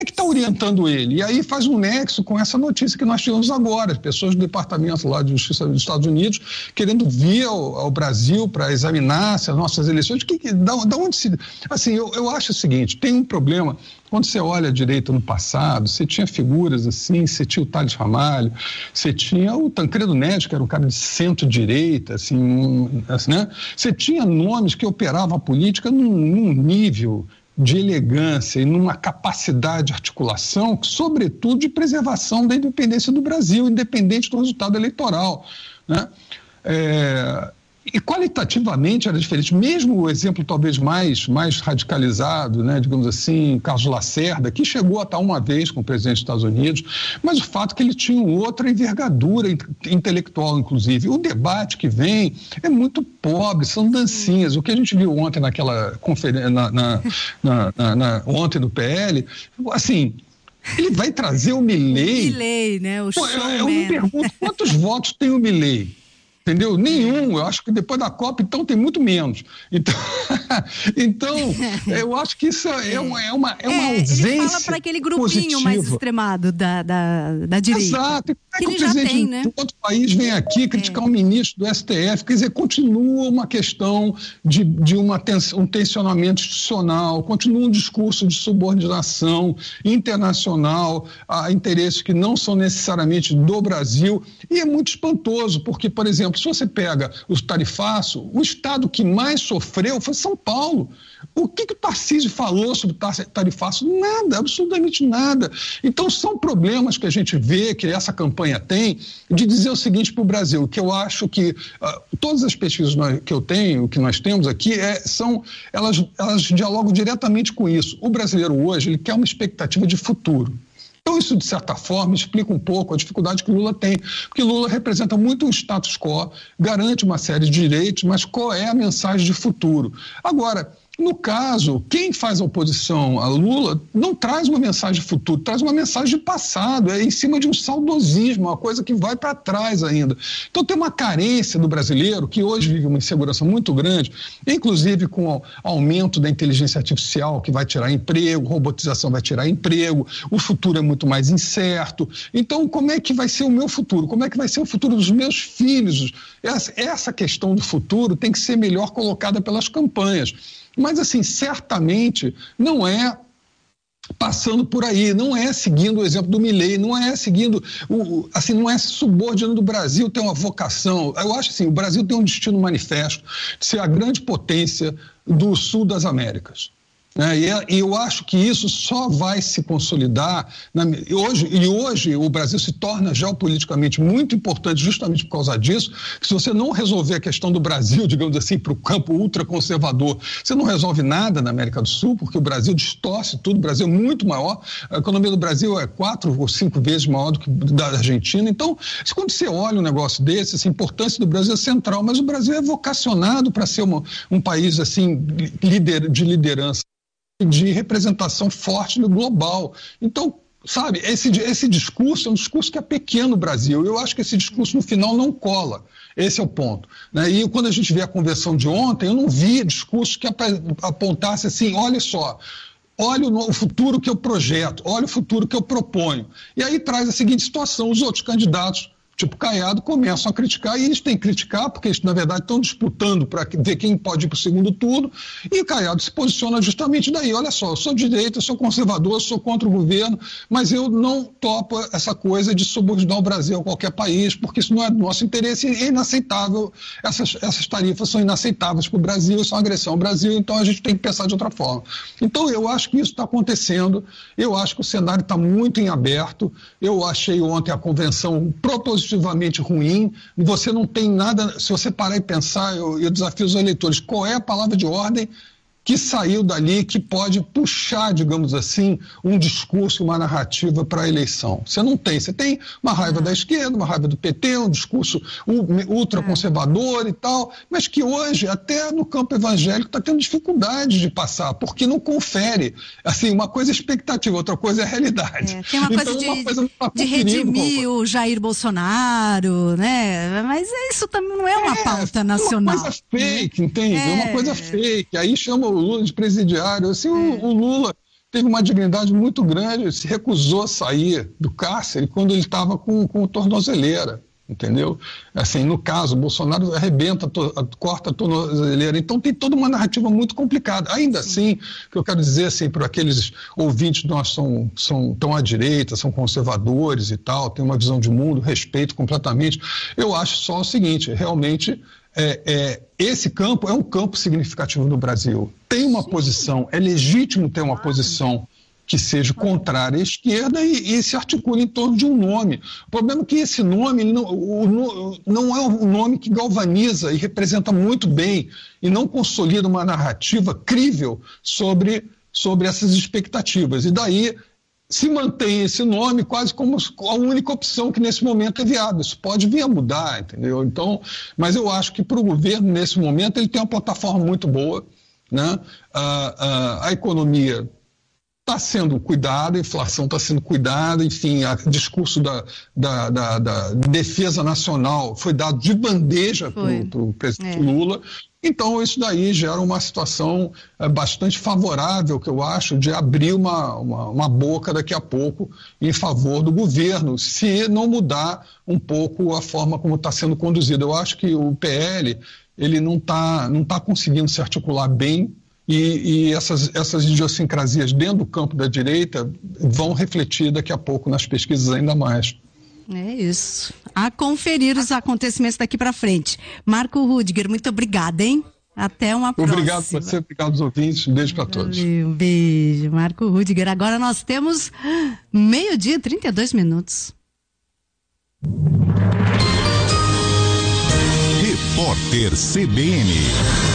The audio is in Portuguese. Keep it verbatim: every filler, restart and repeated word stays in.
é que está orientando ele? E aí faz um nexo com essa notícia que nós tivemos agora, as pessoas do Departamento lá de Justiça dos Estados Unidos querendo vir ao, ao Brasil para examinar as nossas eleições. Que, que, da, da onde se... Assim, eu, eu acho o seguinte, tem um problema, quando você olha a direita no passado, você tinha figuras assim, você tinha o Tales Ramalho, você tinha o Tancredo Neves, que era um cara de centro-direita, assim, um, assim, né? Você tinha nomes que operavam a política num, num nível de elegância e numa capacidade de articulação, sobretudo de preservação da independência do Brasil, independente do resultado eleitoral, né? É, e qualitativamente era diferente, mesmo o exemplo talvez mais, mais radicalizado, né, digamos assim, Carlos Lacerda, que chegou a estar uma vez com o presidente dos Estados Unidos, mas o fato é que ele tinha outra envergadura intelectual, inclusive. O debate que vem é muito pobre, são dancinhas. O que a gente viu ontem naquela conferência, na, na, na, na, na, ontem no P L, assim... Ele vai trazer o Milei. O Milei, né? O showman. Eu me pergunto quantos votos tem o Milei. Entendeu? Nenhum. Eu acho que depois da Copa, então, tem muito menos. Então, então eu acho que isso é uma, é uma, é uma é, ausência ele fala para aquele grupinho positiva. Mais extremado da, da, da direita. Exato. E como é que, que o presidente tem, né? de outro país vem aqui criticar o é. um ministro do S T F? Quer dizer, continua uma questão de, de uma tens, um tensionamento institucional, continua um discurso de subordinação internacional a interesses que não são necessariamente do Brasil. E é muito espantoso, porque, por exemplo, se você pega os tarifaços, o estado que mais sofreu foi São Paulo. O que, que o Tarcísio falou sobre tarifaço? Nada, absolutamente nada. Então, são problemas que a gente vê, que essa campanha tem, de dizer o seguinte para o Brasil, que eu acho que uh, todas as pesquisas que eu tenho, que nós temos aqui, é, são, elas, elas dialogam diretamente com isso. O brasileiro hoje, ele quer uma expectativa de futuro. Então, isso, de certa forma, explica um pouco a dificuldade que Lula tem, porque Lula representa muito um status quo, garante uma série de direitos, mas qual é a mensagem de futuro? Agora, no caso, quem faz a oposição a Lula não traz uma mensagem de futuro, traz uma mensagem de passado, é em cima de um saudosismo, uma coisa que vai para trás ainda. Então tem uma carência do brasileiro, que hoje vive uma insegurança muito grande, inclusive com o aumento da inteligência artificial, que vai tirar emprego, robotização vai tirar emprego, o futuro é muito mais incerto. Então, como é que vai ser o meu futuro? Como é que vai ser o futuro dos meus filhos? Essa, essa questão do futuro tem que ser melhor colocada pelas campanhas. Mas, assim, certamente não é passando por aí, não é seguindo o exemplo do Milei, não é seguindo, o, assim, não é subordinando o Brasil ter uma vocação. Eu acho assim, o Brasil tem um destino manifesto de ser a grande potência do sul das Américas. É, e eu acho que isso só vai se consolidar na, e, hoje, e hoje o Brasil se torna geopoliticamente muito importante justamente por causa disso, que se você não resolver a questão do Brasil, digamos assim, para o campo ultraconservador, você não resolve nada na América do Sul, porque o Brasil distorce tudo, o Brasil é muito maior, a economia do Brasil é quatro ou cinco vezes maior do que da Argentina. Então, quando você olha um negócio desse, assim, a importância do Brasil é central, mas o Brasil é vocacionado para ser uma, um país assim, lider, de liderança, de representação forte no global. Então, sabe, esse, esse discurso é um discurso que é pequeno no Brasil. Eu acho que esse discurso, no final, não cola. Esse é o ponto. Né? E quando a gente vê a convenção de ontem, eu não vi discurso que apontasse assim, olha só, olha o futuro que eu projeto, olha o futuro que eu proponho. E aí traz a seguinte situação, os outros candidatos, tipo Caiado, começam a criticar, e eles têm que criticar, porque eles, na verdade, estão disputando para ver quem pode ir para o segundo turno, e o Caiado se posiciona justamente daí, olha só, eu sou de direita, eu sou conservador, eu sou contra o governo, mas eu não topo essa coisa de subordinar o Brasil a qualquer país, porque isso não é do nosso interesse, e é inaceitável, essas, essas tarifas são inaceitáveis para o Brasil, isso é uma agressão ao Brasil, então a gente tem que pensar de outra forma. Então eu acho que isso está acontecendo, eu acho que o cenário está muito em aberto, eu achei ontem a convenção propositivamente ruim, você não tem nada, se você parar e pensar, eu, eu desafio os eleitores, qual é a palavra de ordem que saiu dali, que pode puxar, digamos assim, um discurso, uma narrativa para a eleição. Você não tem. Você tem uma raiva ah. da esquerda, uma raiva do P T, um discurso ultraconservador ah. e tal, mas que hoje, até no campo evangélico, está tendo dificuldade de passar, porque não confere. Assim, uma coisa é expectativa, outra coisa é a realidade. É, tem uma coisa, então, de, uma coisa de redimir o Jair Bolsonaro, né? Mas isso também não é uma é, pauta nacional. É uma coisa fake, entende? É uma coisa fake. Aí chama o Lula de presidiário, assim, é. o, o Lula, teve uma dignidade muito grande, se recusou a sair do cárcere quando ele estava com, com tornozeleira, entendeu? Assim, no caso, o Bolsonaro arrebenta, to, corta a tornozeleira, então tem toda uma narrativa muito complicada. Ainda Sim. assim, o que eu quero dizer assim, para aqueles ouvintes que nós são, são, estão à direita, são conservadores e tal, têm uma visão de mundo, respeito completamente, eu acho só o seguinte, realmente... É, é, esse campo é um campo significativo no Brasil. Tem uma Sim. posição, é legítimo ter uma posição que seja contrária à esquerda e, e se articule em torno de um nome. O problema é que esse nome não, o, não é um nome que galvaniza e representa muito bem e não consolida uma narrativa crível sobre, sobre essas expectativas. E daí se mantém esse nome quase como a única opção que nesse momento é viável. Isso pode vir a mudar, entendeu? Então, mas eu acho que para o governo, nesse momento, ele tem uma plataforma muito boa, né? a, a, a economia está sendo cuidada, a inflação está sendo cuidada, enfim, o discurso da, da, da, da defesa nacional foi dado de bandeja para o presidente é. Lula. Então, isso daí gera uma situação é, bastante favorável, que eu acho, de abrir uma, uma, uma boca daqui a pouco em favor do governo, se não mudar um pouco a forma como está sendo conduzido. Eu acho que o P L ele não está não tá conseguindo se articular bem e, e essas, essas idiosincrasias dentro do campo da direita vão refletir daqui a pouco nas pesquisas ainda mais. É isso. A conferir os acontecimentos daqui para frente. Marco Rudiger, muito obrigada, hein? Até uma próxima. Obrigado a você, obrigado aos ouvintes. Um beijo para todos. Um beijo, Marco Rudiger. Agora nós temos meio-dia, trinta e dois minutos. Repórter C B N.